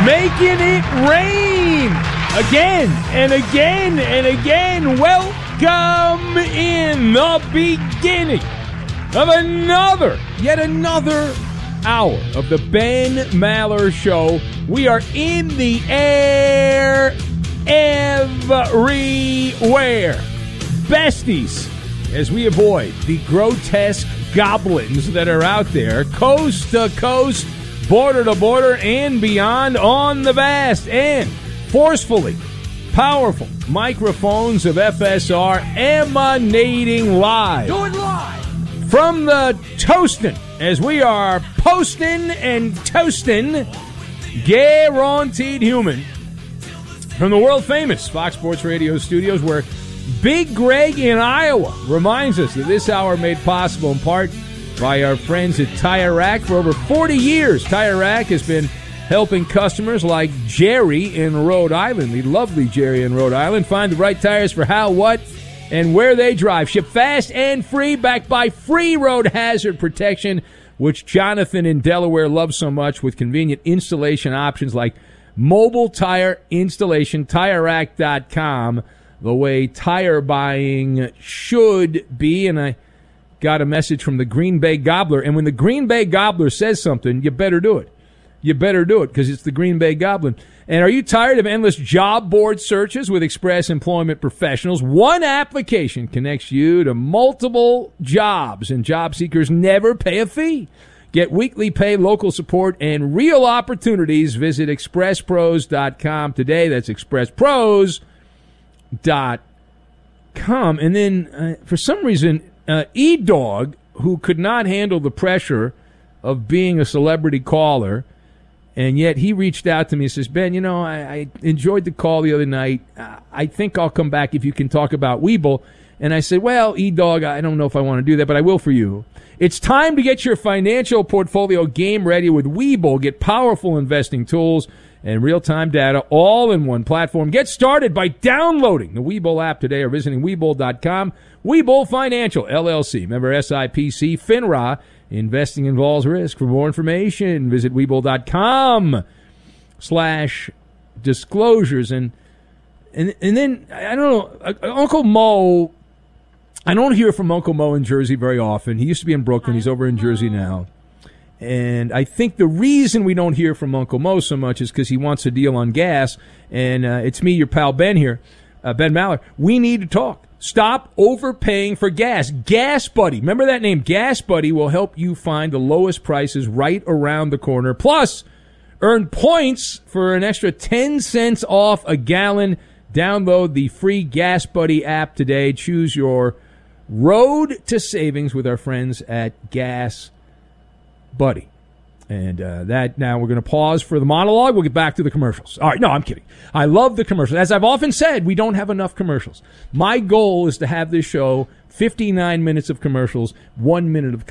making it rain again and again and again. Welcome in the beginning of yet another hour of the Ben Maller Show. We are in the air everywhere. Besties, as we avoid the grotesque goblins that are out there, coast to coast, border to border, and beyond on the vast and forcefully powerful microphones of FSR emanating live. Do it live! From the Toastin', as we are posting and toasting, guaranteed human, from the world-famous Fox Sports Radio studios, where Big Greg in Iowa reminds us that this hour made possible in part by our friends at Tire Rack. For over 40 years, Tire Rack has been helping customers like Jerry in Rhode Island, the lovely Jerry in Rhode Island, find the right tires for how, what, and where they drive. Ship fast and free, backed by free road hazard protection, which Jonathan in Delaware loves so much, with convenient installation options like mobile tire installation. TireRack.com, the way tire buying should be. And I got a message from the Green Bay Gobbler, and when the Green Bay Gobbler says something, you better do it. You better do it, because it's the Green Bay Goblin. And are you tired of endless job board searches with Express Employment Professionals? One application connects you to multiple jobs, and job seekers never pay a fee. Get weekly pay, local support, and real opportunities. Visit expresspros.com today. That's expresspros.com. And then, for some reason, E-Dog, who could not handle the pressure of being a celebrity caller, and yet he reached out to me and says, Ben, you know, I enjoyed the call the other night. I think I'll come back if you can talk about Webull. And I said, well, E-Dog, I don't know if I want to do that, but I will for you. It's time to get your financial portfolio game ready with Webull. Get powerful investing tools and real-time data all in one platform. Get started by downloading the Webull app today or visiting Webull.com. Webull Financial, LLC. Member SIPC, FINRA. Investing involves risk. For more information, visit Webull.com/disclosures. And then, I don't know, Uncle Mo, I don't hear from Uncle Mo in Jersey very often. He used to be in Brooklyn. He's over in Jersey now. And I think the reason we don't hear from Uncle Mo so much is because he wants a deal on gas. And it's me, your pal Ben here, Ben Maller. We need to talk. Stop overpaying for gas. Gas Buddy. Remember that name? Gas Buddy will help you find the lowest prices right around the corner. Plus, earn points for an extra 10 cents off a gallon. Download the free Gas Buddy app today. Choose your road to savings with our friends at Gas Buddy. And now we're going to pause for the monologue. We'll get back to the commercials. All right, no, I'm kidding. I love the commercials. As I've often said, we don't have enough commercials. My goal is to have this show 59 minutes of commercials, 1 minute of